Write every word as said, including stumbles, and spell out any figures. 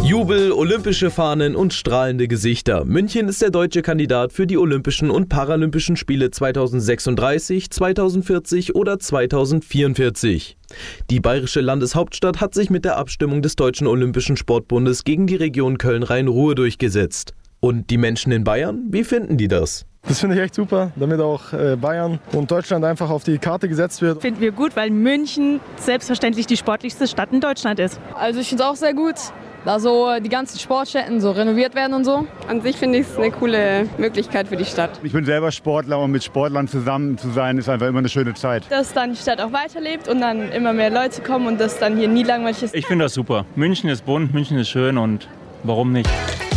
Jubel, olympische Fahnen und strahlende Gesichter. München ist der deutsche Kandidat für die Olympischen und Paralympischen Spiele zweitausendsechsunddreißig, zweitausendvierzig oder zweitausendvierundvierzig. Die bayerische Landeshauptstadt hat sich mit der Abstimmung des Deutschen Olympischen Sportbundes gegen die Region Köln-Rhein-Ruhr durchgesetzt. Und die Menschen in Bayern, wie finden die das? Das finde ich echt super, damit auch Bayern und Deutschland einfach auf die Karte gesetzt wird. Finden wir gut, weil München selbstverständlich die sportlichste Stadt in Deutschland ist. Also ich finde es auch sehr gut, da so die ganzen Sportstätten so renoviert werden und so. An sich finde ich es eine coole Möglichkeit für die Stadt. Ich bin selber Sportler und mit Sportlern zusammen zu sein, ist einfach immer eine schöne Zeit. Dass dann die Stadt auch weiterlebt und dann immer mehr Leute kommen und das dann hier nie langweilig ist. Ich finde das super. München ist bunt, München ist schön und warum nicht?